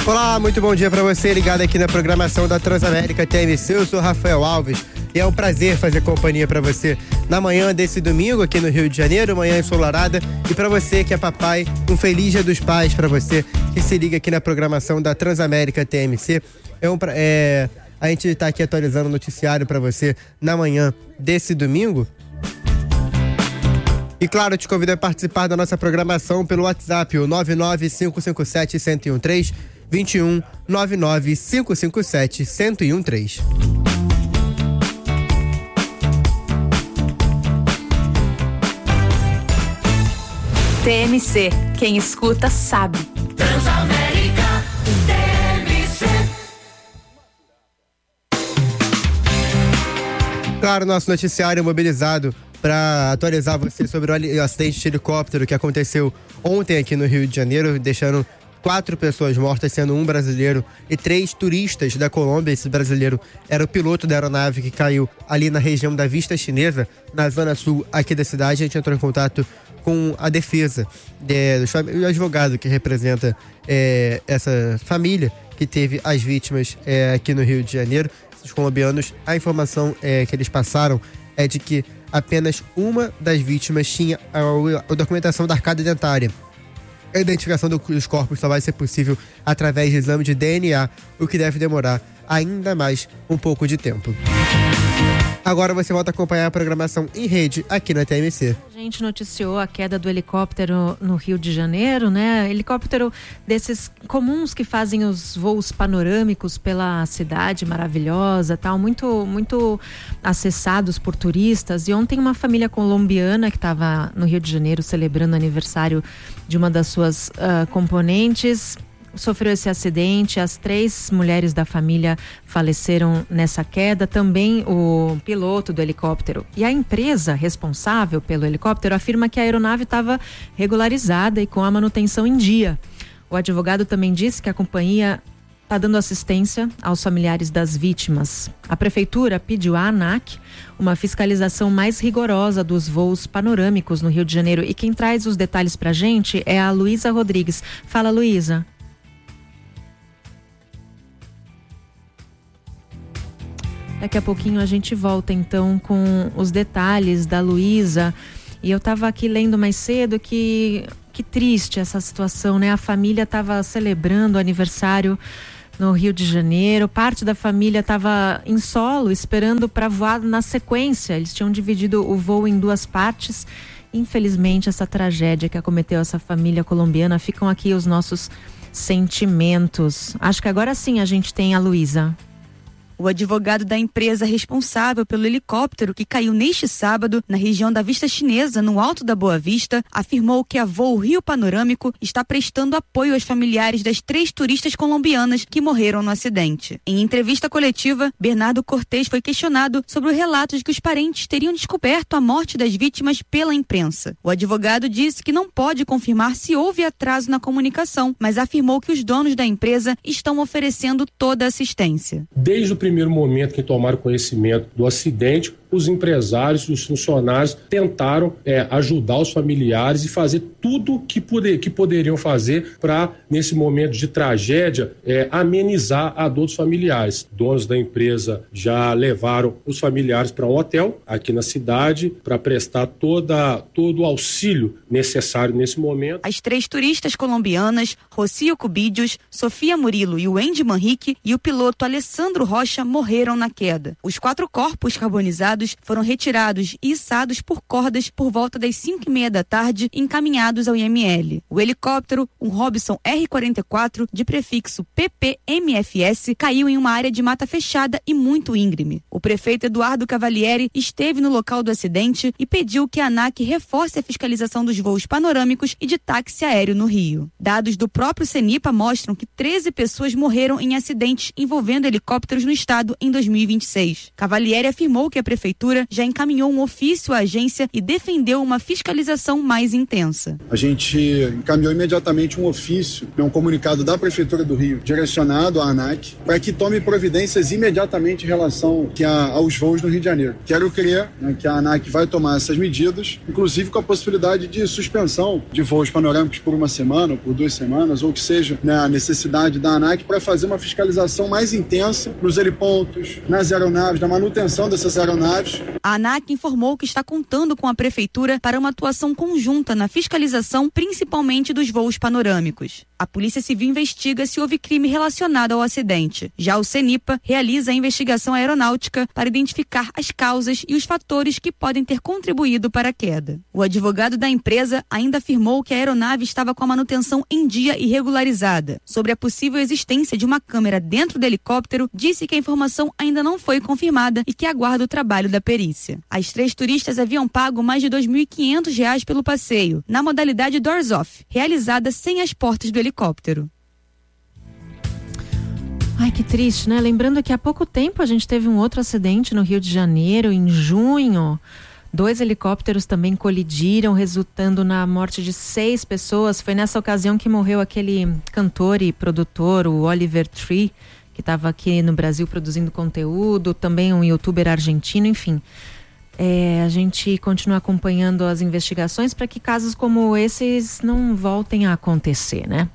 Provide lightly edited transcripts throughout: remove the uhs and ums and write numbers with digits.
Olá, muito bom dia para você, ligado aqui na programação da Transamérica TMC. Eu sou Rafael Alves e é um prazer fazer companhia para você na manhã desse domingo aqui no Rio de Janeiro, manhã ensolarada. E para você que é papai, um feliz Dia dos Pais para você que se liga aqui na programação da Transamérica TMC. A gente está aqui atualizando o noticiário para você na manhã desse domingo. E claro, eu te convido a participar da nossa programação pelo WhatsApp, o 99557-1013, 21 99557-1013. TMC, quem escuta sabe. Transamérica TMC. Claro, nosso noticiário mobilizado para atualizar você sobre o acidente de helicóptero que aconteceu ontem aqui no Rio de Janeiro, deixando 4 pessoas mortas, sendo um brasileiro e 3 turistas da Colômbia. Esse brasileiro era o piloto da aeronave que caiu ali na região da Vista Chinesa, na zona sul aqui da cidade. A gente entrou em contato com a defesa do advogado que representa essa família que teve as vítimas aqui no Rio de Janeiro. Os colombianos, a informação que eles passaram é de que apenas uma das vítimas tinha a documentação da arcada dentária. A identificação dos corpos só vai ser possível através de exame de DNA, o que deve demorar ainda mais um pouco de tempo. Agora você volta a acompanhar a programação em rede aqui na TMC. A gente noticiou a queda do helicóptero no Rio de Janeiro, né? Helicóptero desses comuns que fazem os voos panorâmicos pela cidade maravilhosa, tal, muito acessados por turistas. E ontem uma família colombiana que estava no Rio de Janeiro celebrando o aniversário de uma das suas componentes sofreu esse acidente. As 3 mulheres da família faleceram nessa queda, também o piloto do helicóptero. E a empresa responsável pelo helicóptero afirma que a aeronave estava regularizada e com a manutenção em dia. O advogado também disse que a companhia está dando assistência aos familiares das vítimas. A prefeitura pediu à ANAC uma fiscalização mais rigorosa dos voos panorâmicos no Rio de Janeiro. E quem traz os detalhes pra gente é a Luísa Rodrigues. Fala, Luísa. Daqui a pouquinho a gente volta então com os detalhes da Luísa. E eu estava aqui lendo mais cedo que triste essa situação, né? A família estava celebrando o aniversário no Rio de Janeiro. Parte da família estava em solo, esperando para voar na sequência. Eles tinham dividido o voo em 2 partes. Infelizmente, essa tragédia que acometeu essa família colombiana, ficam aqui os nossos sentimentos. Acho que agora sim a gente tem a Luísa. O advogado da empresa responsável pelo helicóptero que caiu neste sábado na região da Vista Chinesa, no Alto da Boa Vista, afirmou que a Voo Rio Panorâmico está prestando apoio aos familiares das 3 turistas colombianas que morreram no acidente. Em entrevista coletiva, Bernardo Cortez foi questionado sobre o relato de que os parentes teriam descoberto a morte das vítimas pela imprensa. O advogado disse que não pode confirmar se houve atraso na comunicação, mas afirmou que os donos da empresa estão oferecendo toda a assistência. Desde o primeiro momento que tomaram conhecimento do acidente, os empresários e os funcionários tentaram ajudar os familiares e fazer tudo que poderiam fazer para, nesse momento de tragédia, amenizar a dor dos familiares. Donos da empresa já levaram os familiares para um hotel aqui na cidade para prestar todo o auxílio necessário nesse momento. As 3 turistas colombianas, Rocío Cubidios, Sofia Murilo e Wendy Manrique, e o piloto Alessandro Rocha morreram na queda. Os 4 corpos carbonizados foram retirados e içados por cordas por volta das 5h30 da tarde, encaminhados ao IML. O helicóptero, um Robson R-44 de prefixo PPMFS, caiu em uma área de mata fechada e muito íngreme. O prefeito Eduardo Cavalieri esteve no local do acidente e pediu que a ANAC reforce a fiscalização dos voos panorâmicos e de táxi aéreo no Rio. Dados do próprio CENIPA mostram que 13 pessoas morreram em acidentes envolvendo helicópteros no estado em 2026. Cavalieri afirmou que a prefeitura prefeitura já encaminhou um ofício à agência e defendeu uma fiscalização mais intensa. A gente encaminhou imediatamente um ofício, um comunicado da Prefeitura do Rio, direcionado à ANAC, para que tome providências imediatamente em relação aos voos no Rio de Janeiro. Quero crer que a ANAC vai tomar essas medidas, inclusive com a possibilidade de suspensão de voos panorâmicos por uma semana, ou por 2 semanas, ou que seja a necessidade da ANAC para fazer uma fiscalização mais intensa nos helipontos, nas aeronaves, na manutenção dessas aeronaves. A ANAC informou que está contando com a Prefeitura para uma atuação conjunta na fiscalização, principalmente dos voos panorâmicos. A Polícia Civil investiga se houve crime relacionado ao acidente. Já o CENIPA realiza a investigação aeronáutica para identificar as causas e os fatores que podem ter contribuído para a queda. O advogado da empresa ainda afirmou que a aeronave estava com a manutenção em dia e regularizada. Sobre a possível existência de uma câmera dentro do helicóptero, disse que a informação ainda não foi confirmada e que aguarda o trabalho da perícia. As 3 turistas haviam pago mais de R$ 2.500 pelo passeio, na modalidade Doors Off, realizada sem as portas do helicóptero. Ai, que triste, né? Lembrando que há pouco tempo a gente teve um outro acidente no Rio de Janeiro, em junho. 2 helicópteros também colidiram, resultando na morte de 6 pessoas. Foi nessa ocasião que morreu aquele cantor e produtor, o Oliver Tree, que estava aqui no Brasil produzindo conteúdo, também um youtuber argentino, enfim. A gente continua acompanhando as investigações para que casos como esses não voltem a acontecer, né?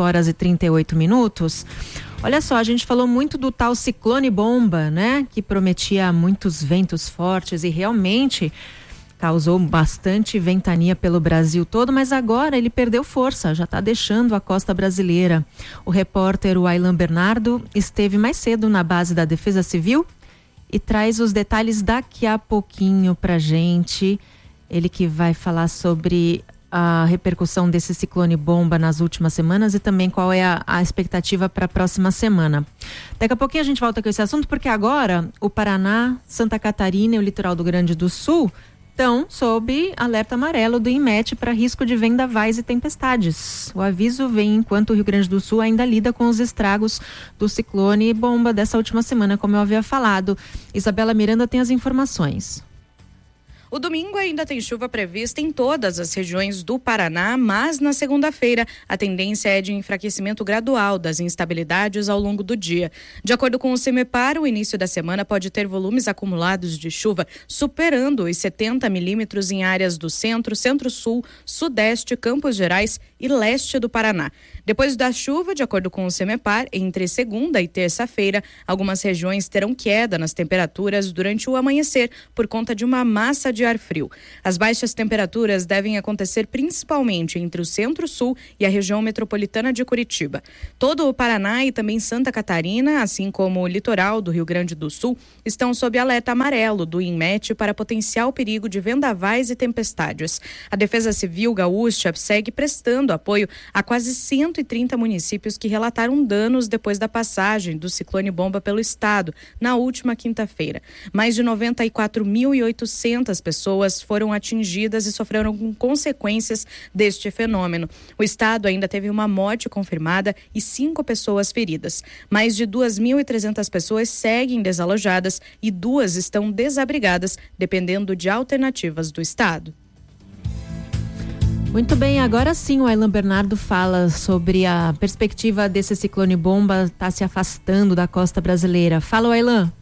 8h38. Olha só, a gente falou muito do tal ciclone bomba, né? Que prometia muitos ventos fortes e realmente causou bastante ventania pelo Brasil todo, mas agora ele perdeu força, já está deixando a costa brasileira. O repórter Aylan Bernardo esteve mais cedo na base da Defesa Civil e traz os detalhes daqui a pouquinho pra gente. Ele que vai falar sobre a repercussão desse ciclone bomba nas últimas semanas e também qual é a expectativa para a próxima semana. Daqui a pouquinho a gente volta com esse assunto, porque agora o Paraná, Santa Catarina e o litoral do Rio Grande do Sul estão sob alerta amarelo do INMET para risco de vendavais e tempestades. O aviso vem enquanto o Rio Grande do Sul ainda lida com os estragos do ciclone bomba dessa última semana, como eu havia falado. Isabela Miranda tem as informações. O domingo ainda tem chuva prevista em todas as regiões do Paraná, mas na segunda-feira a tendência é de enfraquecimento gradual das instabilidades ao longo do dia. De acordo com o CEMEPAR, o início da semana pode ter volumes acumulados de chuva superando os 70 milímetros em áreas do centro, centro-sul, sudeste, Campos Gerais e leste do Paraná. Depois da chuva, de acordo com o CEMEPAR, entre segunda e terça-feira, algumas regiões terão queda nas temperaturas durante o amanhecer por conta de uma massa de ar frio. As baixas temperaturas devem acontecer principalmente entre o centro-sul e a região metropolitana de Curitiba. Todo o Paraná e também Santa Catarina, assim como o litoral do Rio Grande do Sul, estão sob alerta amarelo do INMET para potencial perigo de vendavais e tempestades. A Defesa Civil Gaúcha segue prestando apoio a quase 130 municípios que relataram danos depois da passagem do ciclone bomba pelo estado na última quinta-feira. Mais de 94.800 pessoas foram atingidas e sofreram com consequências deste fenômeno. O estado ainda teve uma morte confirmada e 5 pessoas feridas. Mais de 2.300 pessoas seguem desalojadas e 2 estão desabrigadas, dependendo de alternativas do estado. Muito bem, agora sim o Aylan Bernardo fala sobre a perspectiva desse ciclone bomba estar se afastando da costa brasileira. Fala, Aylan.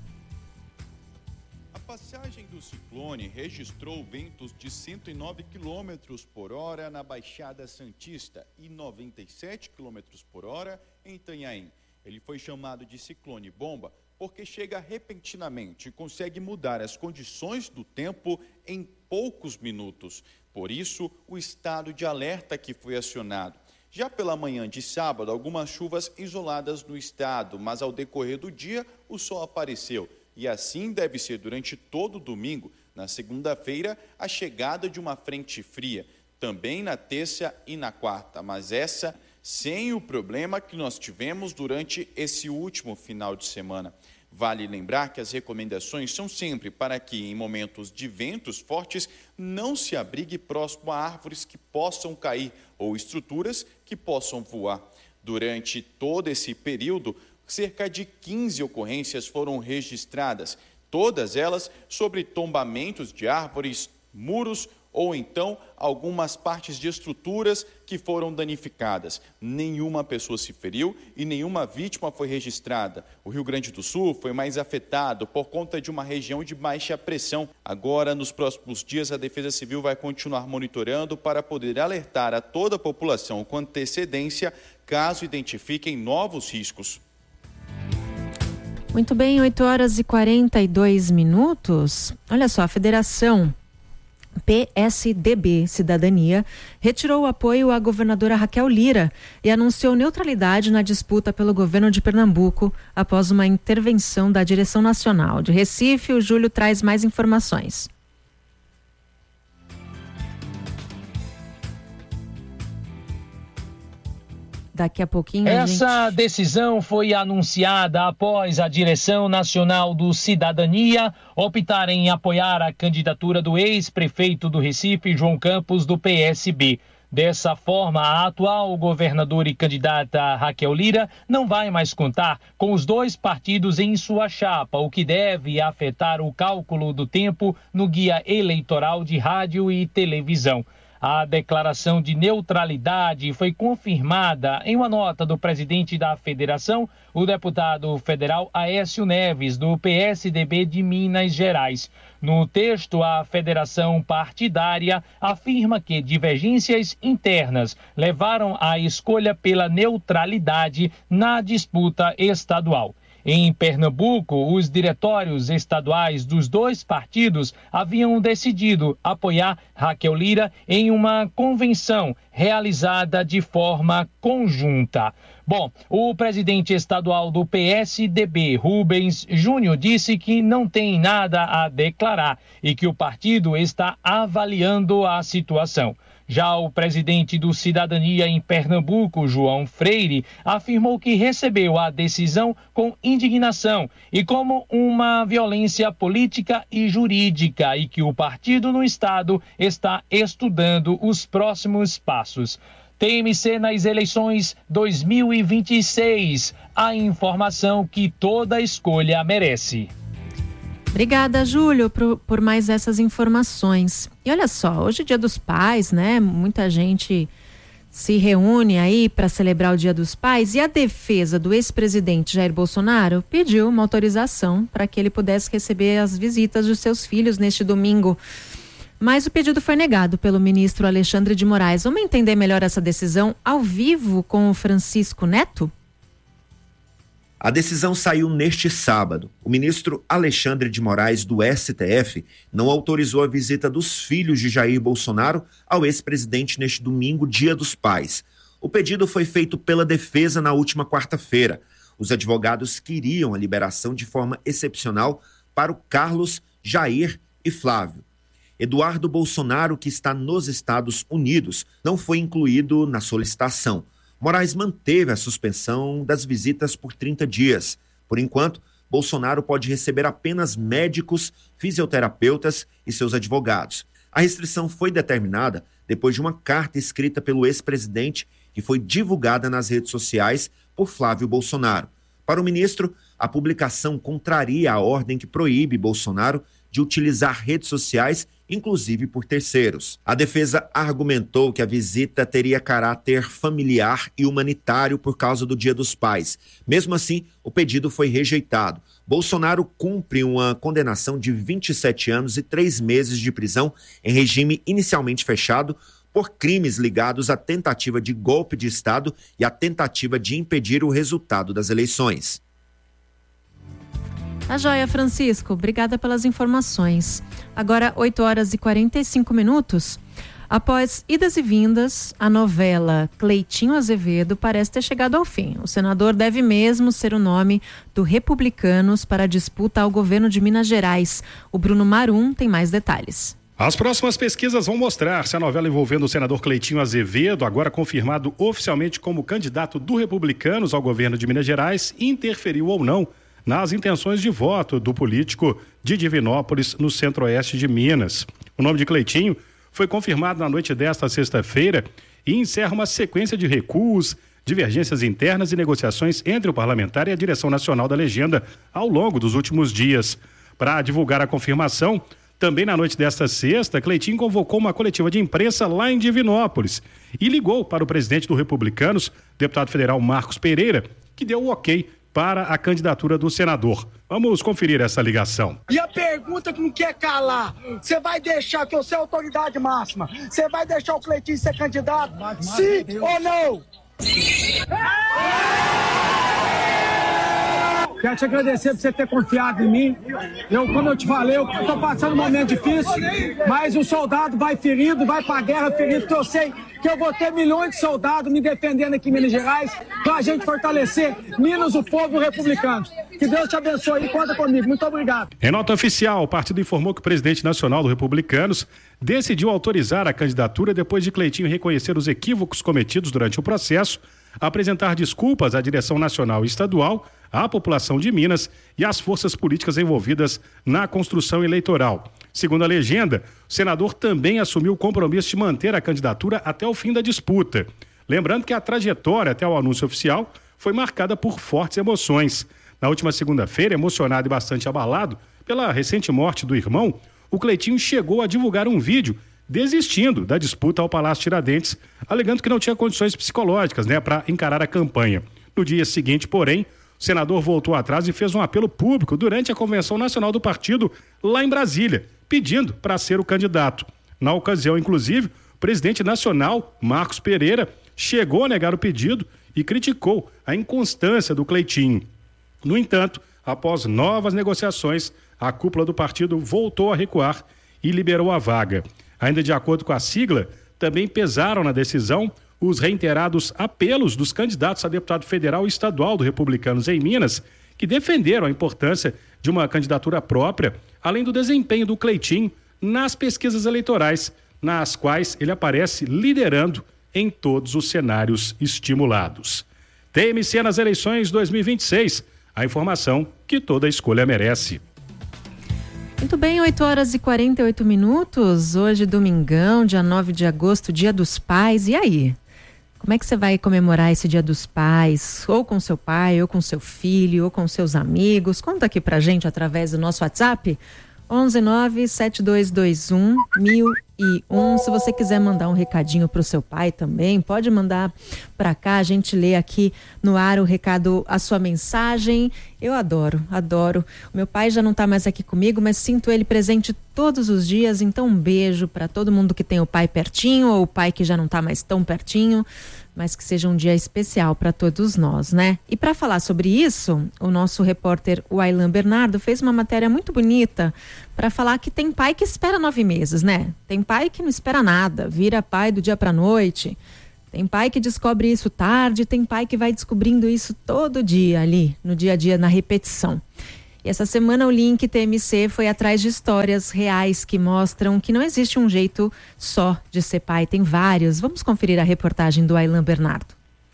A passagem do ciclone registrou ventos de 109 km por hora na Baixada Santista e 97 km por hora em Itanhaém. Ele foi chamado de ciclone bomba porque chega repentinamente e consegue mudar as condições do tempo em poucos minutos. Por isso, o estado de alerta que foi acionado. Já pela manhã de sábado, algumas chuvas isoladas no estado, mas ao decorrer do dia, o sol apareceu. E assim deve ser durante todo o domingo. Na segunda-feira, a chegada de uma frente fria. Também na terça e na quarta, mas essa sem o problema que nós tivemos durante esse último final de semana. Vale lembrar que as recomendações são sempre para que, em momentos de ventos fortes, não se abrigue próximo a árvores que possam cair ou estruturas que possam voar. Durante todo esse período, cerca de 15 ocorrências foram registradas. todas elas sobre tombamentos de árvores, muros ou então algumas partes de estruturas que foram danificadas. Nenhuma pessoa se feriu e nenhuma vítima foi registrada. O Rio Grande do Sul foi mais afetado por conta de uma região de baixa pressão. Agora, nos próximos dias, a Defesa Civil vai continuar monitorando para poder alertar a toda a população com antecedência caso identifiquem novos riscos. Muito bem, 8h42. Olha só, a Federação PSDB Cidadania retirou o apoio à governadora Raquel Lira e anunciou neutralidade na disputa pelo governo de Pernambuco após uma intervenção da direção nacional. De Recife, o Júlio traz mais informações. Daqui a pouquinho Essa decisão foi anunciada após a direção nacional do Cidadania optar em apoiar a candidatura do ex-prefeito do Recife, João Campos, do PSB. Dessa forma, a atual governadora e candidata Raquel Lira não vai mais contar com os dois partidos em sua chapa, o que deve afetar o cálculo do tempo no guia eleitoral de rádio e televisão. A declaração de neutralidade foi confirmada em uma nota do presidente da federação, o deputado federal Aécio Neves, do PSDB de Minas Gerais. No texto, a federação partidária afirma que divergências internas levaram à escolha pela neutralidade na disputa estadual. Em Pernambuco, os diretórios estaduais dos dois partidos haviam decidido apoiar Raquel Lira em uma convenção realizada de forma conjunta. Bom, o presidente estadual do PSDB, Rubens Júnior, disse que não tem nada a declarar e que o partido está avaliando a situação. Já o presidente do Cidadania em Pernambuco, João Freire, afirmou que recebeu a decisão com indignação e como uma violência política e jurídica e que o partido no estado está estudando os próximos passos. TMC nas eleições 2026, a informação que toda escolha merece. Obrigada, Júlio, por mais essas informações. E olha só, hoje é Dia dos Pais, né? Muita gente se reúne aí para celebrar o Dia dos Pais e a defesa do ex-presidente Jair Bolsonaro pediu uma autorização para que ele pudesse receber as visitas dos seus filhos neste domingo. Mas o pedido foi negado pelo ministro Alexandre de Moraes. Vamos entender melhor essa decisão ao vivo com o Francisco Neto? A decisão saiu neste sábado. O ministro Alexandre de Moraes, do STF, não autorizou a visita dos filhos de Jair Bolsonaro ao ex-presidente neste domingo, Dia dos Pais. O pedido foi feito pela defesa na última quarta-feira. Os advogados queriam a liberação de forma excepcional para o Carlos, Jair e Flávio. Eduardo Bolsonaro, que está nos Estados Unidos, não foi incluído na solicitação. Moraes manteve a suspensão das visitas por 30 dias. Por enquanto, Bolsonaro pode receber apenas médicos, fisioterapeutas e seus advogados. A restrição foi determinada depois de uma carta escrita pelo ex-presidente que foi divulgada nas redes sociais por Flávio Bolsonaro. Para o ministro, a publicação contraria a ordem que proíbe Bolsonaro de utilizar redes sociais, inclusive por terceiros. A defesa argumentou que a visita teria caráter familiar e humanitário por causa do Dia dos Pais. Mesmo assim, o pedido foi rejeitado. Bolsonaro cumpre uma condenação de 27 anos e 3 meses de prisão em regime inicialmente fechado por crimes ligados à tentativa de golpe de Estado e à tentativa de impedir o resultado das eleições. Tá joia, Francisco. Obrigada pelas informações. Agora, 8h45. Após idas e vindas, a novela Cleitinho Azevedo parece ter chegado ao fim. O senador deve mesmo ser o nome do Republicanos para a disputa ao governo de Minas Gerais. O Bruno Marum tem mais detalhes. As próximas pesquisas vão mostrar se a novela envolvendo o senador Cleitinho Azevedo, agora confirmado oficialmente como candidato do Republicanos ao governo de Minas Gerais, interferiu ou não nas intenções de voto do político de Divinópolis, no centro-oeste de Minas. O nome de Cleitinho foi confirmado na noite desta sexta-feira e encerra uma sequência de recuos, divergências internas e negociações entre o parlamentar e a direção nacional da legenda ao longo dos últimos dias. Para divulgar a confirmação, também na noite desta sexta, Cleitinho convocou uma coletiva de imprensa lá em Divinópolis e ligou para o presidente do Republicanos, deputado federal Marcos Pereira, que deu o ok para a candidatura do senador. Vamos conferir essa ligação. E a pergunta que não quer calar, você vai deixar, que eu sou a autoridade máxima, você vai deixar o Cleitinho ser candidato? Sim ou não? Quero te agradecer por você ter confiado em mim. Como eu te falei, eu estou passando um momento difícil, mas o soldado vai ferido, vai para a guerra ferido, porque eu sei que eu vou ter milhões de soldados me defendendo aqui em Minas Gerais, para a gente fortalecer Minas, o povo e os republicanos. Que Deus te abençoe e conta comigo. Muito obrigado. Em nota oficial, o partido informou que o presidente nacional do Republicanos decidiu autorizar a candidatura depois de Cleitinho reconhecer os equívocos cometidos durante o processo, apresentar desculpas à direção nacional e estadual, à população de Minas e às forças políticas envolvidas na construção eleitoral. Segundo a legenda, o senador também assumiu o compromisso de manter a candidatura até o fim da disputa. Lembrando que a trajetória até o anúncio oficial foi marcada por fortes emoções. Na última segunda-feira, emocionado e bastante abalado pela recente morte do irmão, o Cleitinho chegou a divulgar um vídeo desistindo da disputa ao Palácio Tiradentes, alegando que não tinha condições psicológicas, para encarar a campanha. No dia seguinte, porém, o senador voltou atrás e fez um apelo público durante a Convenção Nacional do Partido lá em Brasília, pedindo para ser o candidato. Na ocasião, inclusive, o presidente nacional, Marcos Pereira, chegou a negar o pedido e criticou a inconstância do Cleitinho. No entanto, após novas negociações, a cúpula do partido voltou a recuar e liberou a vaga. Ainda de acordo com a sigla, também pesaram na decisão os reiterados apelos dos candidatos a deputado federal e estadual do Republicanos em Minas, que defenderam a importância de uma candidatura própria, além do desempenho do Cleitinho nas pesquisas eleitorais, nas quais ele aparece liderando em todos os cenários estimulados. TMC nas eleições 2026, a informação que toda escolha merece. Muito bem, 8h48. Hoje, domingão, dia 9 de agosto, dia dos pais. E aí? Como é que você vai comemorar esse dia dos pais? Ou com seu pai, ou com seu filho, ou com seus amigos? Conta aqui pra gente através do nosso WhatsApp. 119-7221-1001. Se você quiser mandar um recadinho pro seu pai também, pode mandar pra cá, a gente lê aqui no ar o recado, a sua mensagem. Eu adoro. O meu pai já não tá mais aqui comigo, mas sinto ele presente todos os dias, então um beijo para todo mundo que tem o pai pertinho ou o pai que já não tá mais tão pertinho, mas que seja um dia especial para todos nós, né? E para falar sobre isso, o nosso repórter Wailan Bernardo fez uma matéria muito bonita para falar que tem pai que espera 9 meses, né? Tem pai que não espera nada, vira pai do dia para noite. Tem pai que descobre isso tarde, tem pai que vai descobrindo isso todo dia ali, no dia a dia, na repetição. E essa semana o Link TMC foi atrás de histórias reais que mostram que não existe um jeito só de ser pai, tem vários. Vamos conferir a reportagem do Wailan Bernardo.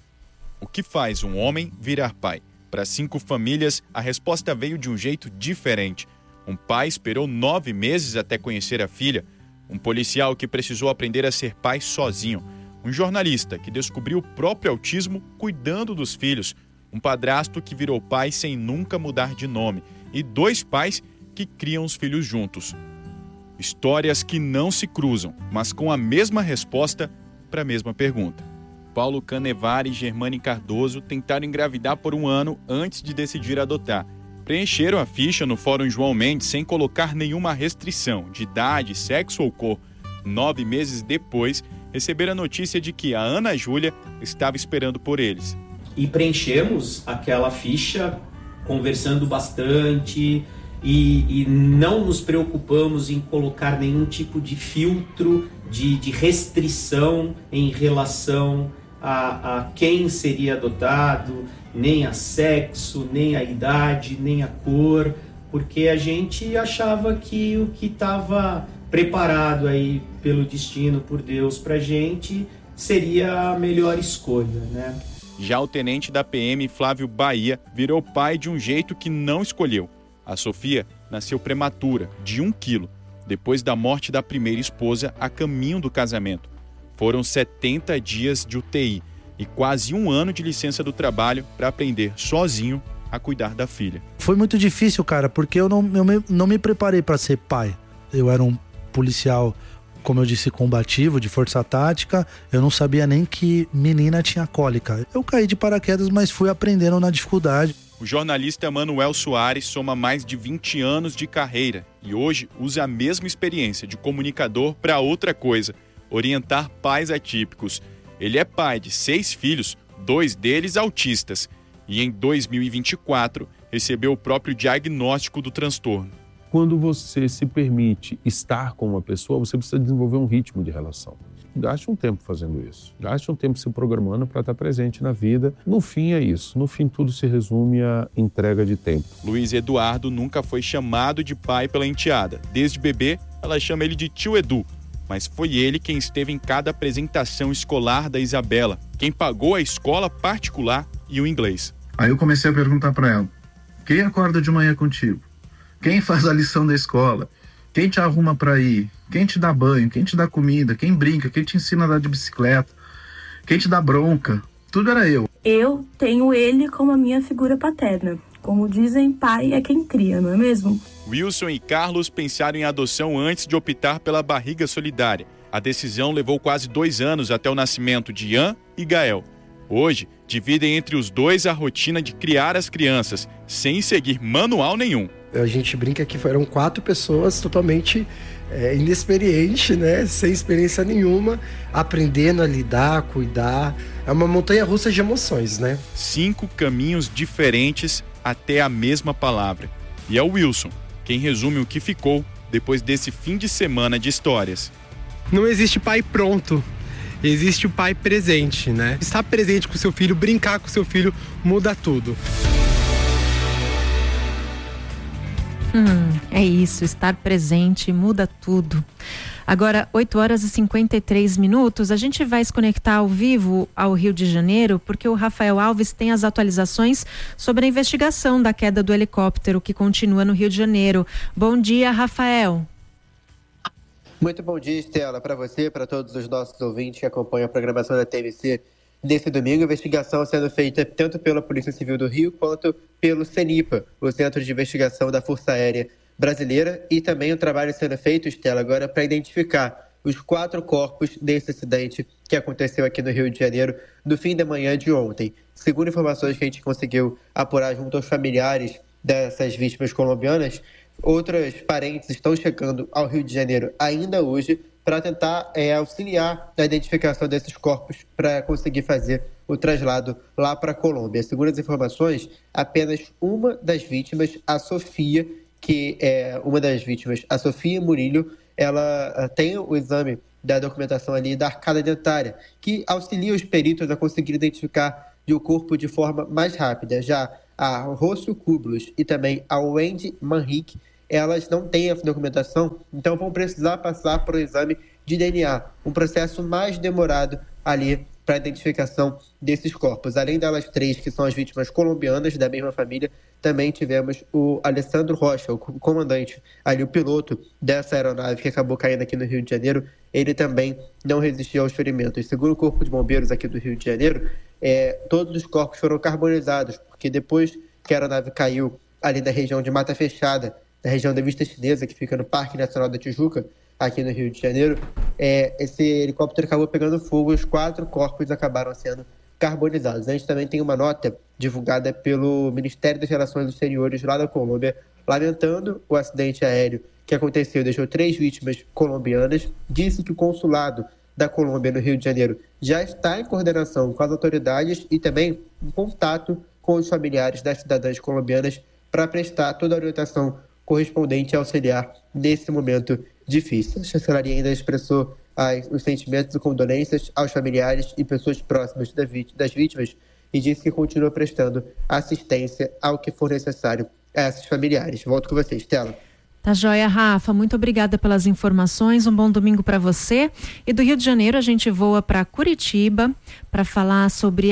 O que faz um homem virar pai? Para 5 famílias, a resposta veio de um jeito diferente. Um pai esperou 9 meses até conhecer a filha. Um policial que precisou aprender a ser pai sozinho. Um jornalista que descobriu o próprio autismo cuidando dos filhos. Um padrasto que virou pai sem nunca mudar de nome. E 2 pais que criam os filhos juntos. Histórias que não se cruzam, mas com a mesma resposta para a mesma pergunta. Paulo Canevari e Germane Cardoso tentaram engravidar por 1 ano antes de decidir adotar. Preencheram a ficha no Fórum João Mendes sem colocar nenhuma restrição de idade, sexo ou cor. 9 meses depois, receberam a notícia de que a Ana Júlia estava esperando por eles. E preenchemos aquela ficha conversando bastante e não nos preocupamos em colocar nenhum tipo de filtro, de restrição em relação a quem seria adotado, nem a sexo, nem a idade, nem a cor, porque a gente achava que o que estava preparado aí pelo destino, por Deus, pra gente, seria a melhor escolha, né? Já o tenente da PM, Flávio Bahia, virou pai de um jeito que não escolheu. A Sofia nasceu prematura, de 1 quilo, depois da morte da primeira esposa a caminho do casamento. Foram 70 dias de UTI e quase 1 ano de licença do trabalho para aprender sozinho a cuidar da filha. Foi muito difícil, cara, porque eu não me preparei para ser pai. Eu era um policial, como eu disse, combativo, de força tática. Eu não sabia nem que menina tinha cólica. Eu caí de paraquedas, mas fui aprendendo na dificuldade. O jornalista Manuel Soares soma mais de 20 anos de carreira e hoje usa a mesma experiência de comunicador para outra coisa, orientar pais atípicos. Ele é pai de 6 filhos, 2 deles autistas, e em 2024 recebeu o próprio diagnóstico do transtorno. Quando você se permite estar com uma pessoa, você precisa desenvolver um ritmo de relação. Gaste um tempo fazendo isso. Gaste um tempo se programando para estar presente na vida. No fim é isso. No fim tudo se resume à entrega de tempo. Luiz Eduardo nunca foi chamado de pai pela enteada. Desde bebê, ela chama ele de tio Edu. Mas foi ele quem esteve em cada apresentação escolar da Isabela, quem pagou a escola particular e o inglês. Aí eu comecei a perguntar para ela: quem acorda de manhã contigo? Quem faz a lição da escola? Quem te arruma para ir? Quem te dá banho? Quem te dá comida? Quem brinca? Quem te ensina a andar de bicicleta? Quem te dá bronca? Tudo era eu. Eu tenho ele como a minha figura paterna. Como dizem, pai é quem cria, não é mesmo? Wilson e Carlos pensaram em adoção antes de optar pela barriga solidária. A decisão levou quase 2 anos até o nascimento de Ian e Gael. Hoje, dividem entre os dois a rotina de criar as crianças, sem seguir manual nenhum. A gente brinca que foram 4 pessoas totalmente inexperientes, né? Sem experiência nenhuma, aprendendo a lidar, cuidar. É uma montanha-russa de emoções, né? 5 caminhos diferentes até a mesma palavra. E é o Wilson quem resume o que ficou depois desse fim de semana de histórias. Não existe pai pronto. Existe o pai presente, né? Estar presente com o seu filho, brincar com o seu filho, muda tudo. É isso, estar presente muda tudo. Agora, 8h53, a gente vai se conectar ao vivo ao Rio de Janeiro, porque o Rafael Alves tem as atualizações sobre a investigação da queda do helicóptero que continua no Rio de Janeiro. Bom dia, Rafael. Muito bom dia, Estela, para você, para todos os nossos ouvintes que acompanham a programação da TMC desse domingo. A investigação sendo feita tanto pela Polícia Civil do Rio quanto pelo CENIPA, o Centro de Investigação da Força Aérea Brasileira, e também o trabalho sendo feito, Estela, agora para identificar os 4 corpos desse acidente que aconteceu aqui no Rio de Janeiro no fim da manhã de ontem. Segundo informações que a gente conseguiu apurar junto aos familiares dessas vítimas colombianas, outros parentes estão chegando ao Rio de Janeiro ainda hoje para tentar auxiliar na identificação desses corpos para conseguir fazer o traslado lá para a Colômbia. Segundo as informações, apenas uma das vítimas, a Sofia, que é uma das vítimas, a Sofia Murillo, ela tem o exame da documentação ali da arcada dentária, que auxilia os peritos a conseguir identificar o corpo de forma mais rápida. Já a Rocio Kublos e também a Wendy Manrique, elas não têm a documentação, então vão precisar passar por um exame de DNA, um processo mais demorado ali para a identificação desses corpos. Além delas 3, que são as vítimas colombianas da mesma família, também tivemos o Alessandro Rocha, o comandante, ali o piloto dessa aeronave que acabou caindo aqui no Rio de Janeiro. Ele também não resistiu aos ferimentos. Segundo o Corpo de Bombeiros aqui do Rio de Janeiro, todos os corpos foram carbonizados, porque depois que a aeronave caiu ali na região de Mata Fechada, na região da Vista Chinesa, que fica no Parque Nacional da Tijuca, aqui no Rio de Janeiro, esse helicóptero acabou pegando fogo e os 4 corpos acabaram sendo carbonizados. A gente também tem uma nota divulgada pelo Ministério das Relações Exteriores lá da Colômbia, lamentando o acidente aéreo que aconteceu, deixou 3 vítimas colombianas. Disse que o consulado da Colômbia no Rio de Janeiro já está em coordenação com as autoridades e também em contato com os familiares das cidadãs colombianas para prestar toda a orientação correspondente a auxiliar nesse momento difícil. A chancelaria ainda expressou os sentimentos e condolências aos familiares e pessoas próximas das vítimas e disse que continua prestando assistência ao que for necessário a esses familiares. Volto com vocês, Stella. Tá joia, Rafa. Muito obrigada pelas informações. Um bom domingo para você. E do Rio de Janeiro a gente voa para Curitiba para falar sobre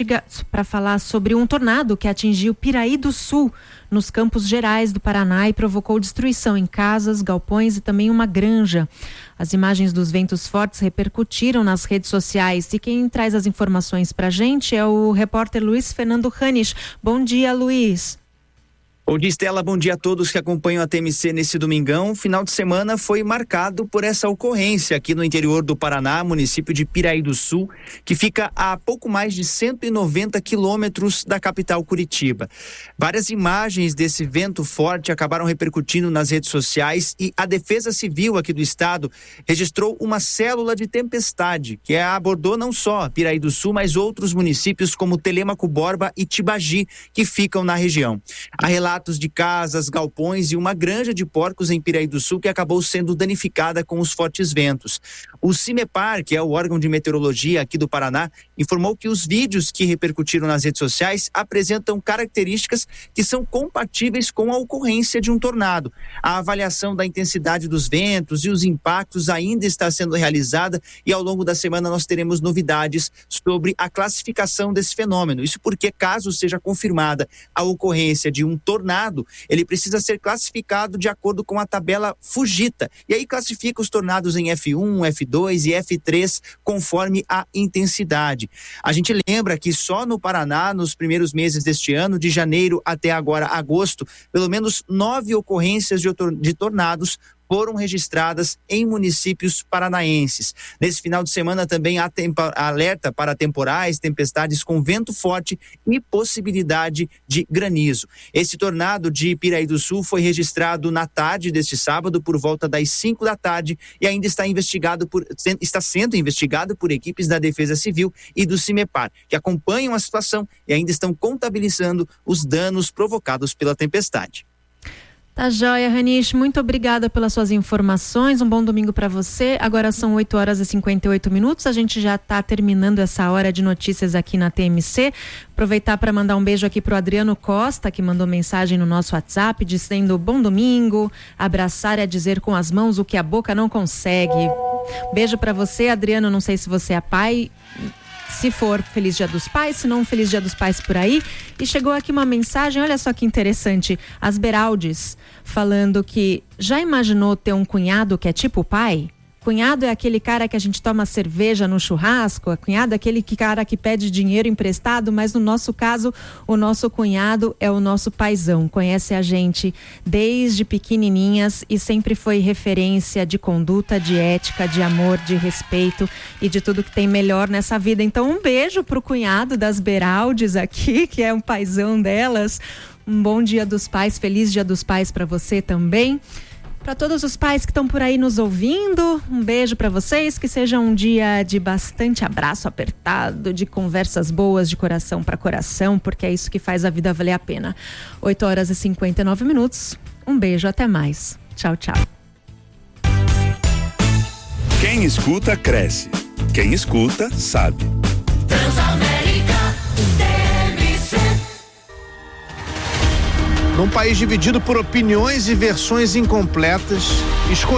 um tornado que atingiu Piraí do Sul, nos Campos Gerais do Paraná, e provocou destruição em casas, galpões e também uma granja. As imagens dos ventos fortes repercutiram nas redes sociais e quem traz as informações para a gente é o repórter Luiz Fernando Hanisch. Bom dia, Luiz. Bom dia, Estela. Bom dia a todos que acompanham a TMC nesse domingão. O final de semana foi marcado por essa ocorrência aqui no interior do Paraná, município de Piraí do Sul, que fica a pouco mais de 190 quilômetros da capital Curitiba. Várias imagens desse vento forte acabaram repercutindo nas redes sociais e a Defesa Civil aqui do estado registrou uma célula de tempestade que abordou não só Piraí do Sul, mas outros municípios como Telêmaco Borba e Tibagi, que ficam na região. Há relatos de casas, galpões e uma granja de porcos em Piraí do Sul que acabou sendo danificada com os fortes ventos. O CIMEPAR, que é o órgão de meteorologia aqui do Paraná, informou que os vídeos que repercutiram nas redes sociais apresentam características que são compatíveis com a ocorrência de um tornado. A avaliação da intensidade dos ventos e os impactos ainda está sendo realizada e ao longo da semana nós teremos novidades sobre a classificação desse fenômeno. Isso porque, caso seja confirmada a ocorrência de um tornado, ele precisa ser classificado de acordo com a tabela Fujita. E aí classifica os tornados em F1, F2 e F3 conforme a intensidade. A gente lembra que só no Paraná, nos primeiros meses deste ano, de janeiro até agora agosto, pelo menos 9 ocorrências de tornados foram registradas em municípios paranaenses. Nesse final de semana também há alerta para temporais, tempestades com vento forte e possibilidade de granizo. Esse tornado de Piraí do Sul foi registrado na tarde deste sábado por volta das 5 da tarde e ainda está sendo investigado por equipes da Defesa Civil e do CIMEPAR, que acompanham a situação e ainda estão contabilizando os danos provocados pela tempestade. Tá joia, Ranish, muito obrigada pelas suas informações, um bom domingo para você. Agora são 8 horas e 58 minutos, a gente já está terminando essa hora de notícias aqui na TMC. Aproveitar para mandar um beijo aqui pro Adriano Costa, que mandou mensagem no nosso WhatsApp dizendo bom domingo, abraçar é dizer com as mãos o que a boca não consegue. Beijo para você, Adriano, não sei se você é pai. Se for, Feliz Dia dos Pais, se não, Feliz Dia dos Pais por aí. E chegou aqui uma mensagem, olha só que interessante, as Beraldes, falando que já imaginou ter um cunhado que é tipo pai? Cunhado é aquele cara que a gente toma cerveja no churrasco, cunhado é aquele cara que pede dinheiro emprestado, mas no nosso caso, o nosso cunhado é o nosso paizão, conhece a gente desde pequenininhas e sempre foi referência de conduta, de ética, de amor, de respeito e de tudo que tem melhor nessa vida. Então um beijo pro cunhado das Beraldes aqui, que é um paizão delas. Um bom Dia dos Pais, feliz Dia dos Pais para você também. Para todos os pais que estão por aí nos ouvindo, um beijo para vocês, que seja um dia de bastante abraço apertado, de conversas boas de coração para coração, porque é isso que faz a vida valer a pena. 8 horas e 59 minutos, um beijo, até mais. Tchau, tchau. Quem escuta, cresce. Quem escuta, sabe. Transamérica, TMC. Num país dividido por opiniões e versões incompletas,